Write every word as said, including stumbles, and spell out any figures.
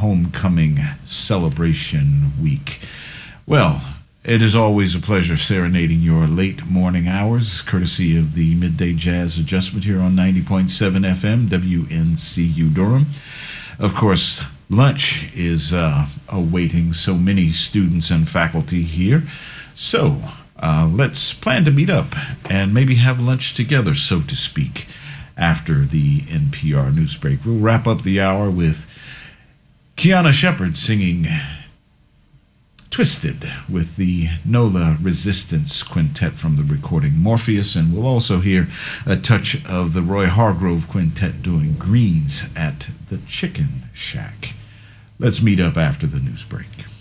homecoming celebration week. Well, it is always a pleasure serenading your late morning hours, courtesy of the Midday Jazz Adjustment here on ninety point seven F M, W N C U Durham. Of course, lunch is uh, awaiting so many students and faculty here. So uh, let's plan to meet up and maybe have lunch together, so to speak, after the N P R news break. We'll wrap up the hour with Kiana Shepherd singing Twisted with the NOLA Resistance Quintet from the recording Morpheus, and we'll also hear a touch of the Roy Hargrove Quintet doing Greens at the Chicken Shack. Let's meet up after the news break.